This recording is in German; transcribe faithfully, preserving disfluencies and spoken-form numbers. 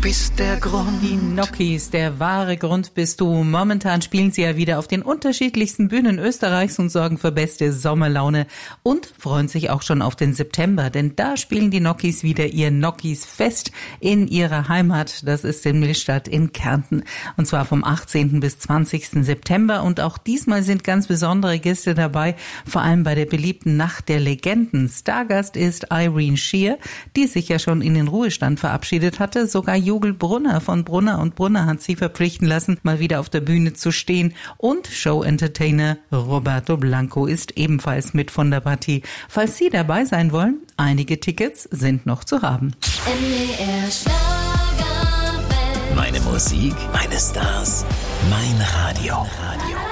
bist der Grund. Die Nokis, der wahre Grund bist du. Momentan spielen sie ja wieder auf den unterschiedlichsten Bühnen Österreichs und sorgen für beste Sommerlaune und freuen sich auch schon auf den September, denn da spielen die Nokis wieder ihr Nokis-Fest in ihrer Heimat. Das ist in Millstatt in Kärnten und zwar vom achtzehnten bis zwanzigsten September und auch diesmal sind ganz besondere Gäste dabei, vor allem bei der beliebten Nacht der Legenden. Stargast ist Irene Shear, die sich ja schon in den Ruhestand verabschiedet hatte. Sogar Jogel Brunner von Brunner und Brunner hat sie verpflichten lassen, mal wieder auf der Bühne zu stehen. Und Show-Entertainer Roberto Blanco ist ebenfalls mit von der Partie. Falls Sie dabei sein wollen, einige Tickets sind noch zu haben. N D R Schlagerwelt. Meine Musik, meine Stars, mein Radio. Radio.